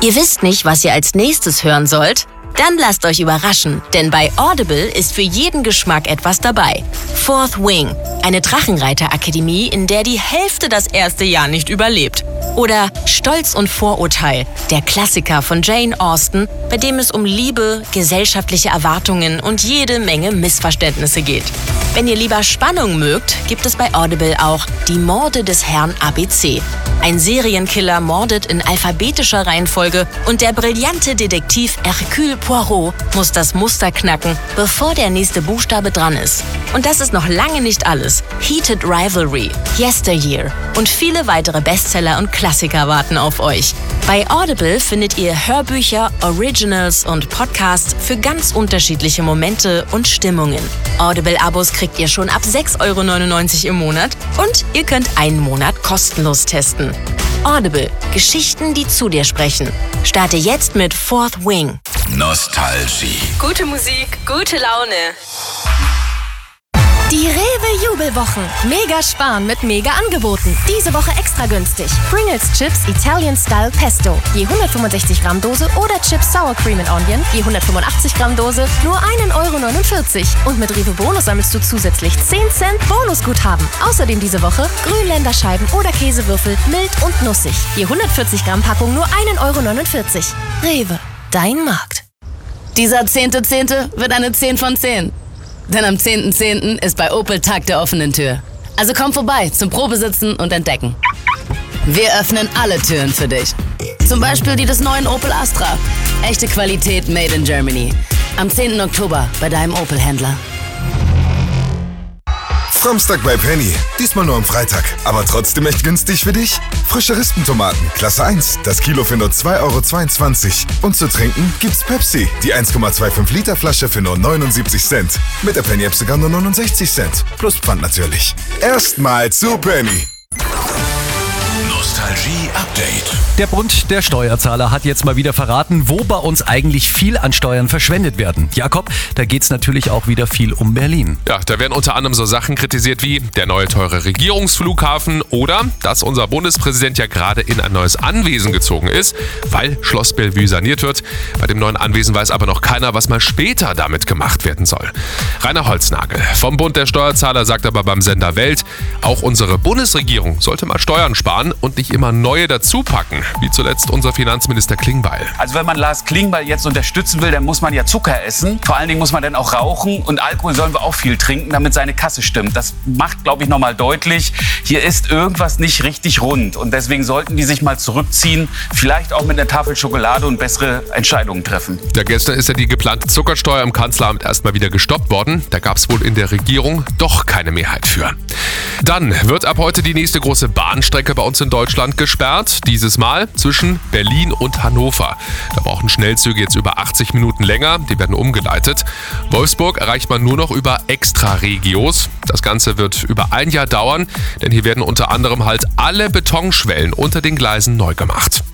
Ihr wisst nicht, was ihr als nächstes hören sollt? Dann lasst euch überraschen, denn bei Audible ist für jeden Geschmack etwas dabei. Fourth Wing, eine Drachenreiterakademie, in der die Hälfte das erste Jahr nicht überlebt. Oder Stolz und Vorurteil, der Klassiker von Jane Austen, bei dem es um Liebe, gesellschaftliche Erwartungen und jede Menge Missverständnisse geht. Wenn ihr lieber Spannung mögt, gibt es bei Audible auch Die Morde des Herrn ABC. Ein Serienkiller mordet in alphabetischer Reihenfolge und der brillante Detektiv Hercule Poirot muss das Muster knacken, bevor der nächste Buchstabe dran ist. Und das ist noch lange nicht alles. Heated Rivalry, Yesteryear und viele weitere Bestseller und Klassiker warten auf euch. Bei Audible findet ihr Hörbücher, Originals und Podcasts für ganz unterschiedliche Momente und Stimmungen. Audible-Abos kriegt ihr schon ab 6,99 € im Monat und ihr könnt einen Monat kostenlos testen. Audible. Geschichten, die zu dir sprechen. Starte jetzt mit Fourth Wing. Nostalgie. Gute Musik, gute Laune. Die Rewe-Jubelwochen. Mega sparen mit Mega-Angeboten. Diese Woche extra günstig. Pringles Chips Italian Style Pesto. Je 165 Gramm Dose oder Chips Sour Cream and Onion. Je 185 Gramm Dose. Nur 1,49 €. Und mit Rewe Bonus sammelst du zusätzlich 10 Cent Bonusguthaben. Außerdem diese Woche Grünländerscheiben oder Käsewürfel mild und nussig. Je 140 Gramm Packung nur 1,49 €. Rewe. Dein Markt. Dieser 10.10. wird eine 10 von 10. Denn am 10.10. ist bei Opel Tag der offenen Tür. Also komm vorbei zum Probesitzen und Entdecken. Wir öffnen alle Türen für dich. Zum Beispiel die des neuen Opel Astra. Echte Qualität made in Germany. Am 10. Oktober bei deinem Opel-Händler. Samstag bei Penny. Diesmal nur am Freitag. Aber trotzdem echt günstig für dich? Frische Rispentomaten, Klasse 1. Das Kilo für nur 2,22 €. Und zu trinken gibt's Pepsi. Die 1,25 Liter Flasche für nur 79 Cent. Mit der Penny-App sogar nur 69 Cent. Plus Pfand natürlich. Erstmal zu Penny. Nostalgie-Update. Der Bund der Steuerzahler hat jetzt mal wieder verraten, wo bei uns eigentlich viel an Steuern verschwendet werden. Jakob, da geht's natürlich auch wieder viel um Berlin. Ja, da werden unter anderem so Sachen kritisiert wie der neue teure Regierungsflughafen oder dass unser Bundespräsident ja gerade in ein neues Anwesen gezogen ist, weil Schloss Bellevue saniert wird. Bei dem neuen Anwesen weiß aber noch keiner, was mal später damit gemacht werden soll. Rainer Holznagel vom Bund der Steuerzahler sagt aber beim Sender Welt, auch unsere Bundesregierung sollte mal Steuern sparen und nicht immer neue dazupacken, wie zuletzt unser Finanzminister Klingbeil. Also wenn man Lars Klingbeil jetzt unterstützen will, dann muss man ja Zucker essen. Vor allen Dingen muss man dann auch rauchen und Alkohol sollen wir auch viel trinken, damit seine Kasse stimmt. Das macht, glaube ich, nochmal deutlich, hier ist irgendwas nicht richtig rund. Und deswegen sollten die sich mal zurückziehen, vielleicht auch mit einer Tafel Schokolade und bessere Entscheidungen treffen. Ja, gestern ist ja die geplante Zuckersteuer im Kanzleramt erstmal wieder gestoppt worden. Da gab es wohl in der Regierung doch keine Mehrheit für. Dann wird ab heute die nächste große Bahnstrecke bei uns in Deutschland gesperrt. Dieses Mal zwischen Berlin und Hannover. Da brauchen Schnellzüge jetzt über 80 Minuten länger. Die werden umgeleitet. Wolfsburg erreicht man nur noch über Extra-Regios. Das Ganze wird über ein Jahr dauern, denn hier werden unter anderem halt alle Betonschwellen unter den Gleisen neu gemacht.